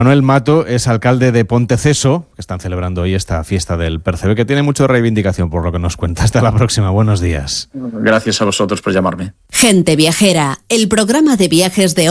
Manuel Mato es alcalde de Ponteceso, que están celebrando hoy esta fiesta del Percebe, que tiene mucha reivindicación por lo que nos cuenta. Hasta la próxima, buenos días. Gracias a vosotros por llamarme. Gente Viajera, el programa de viajes de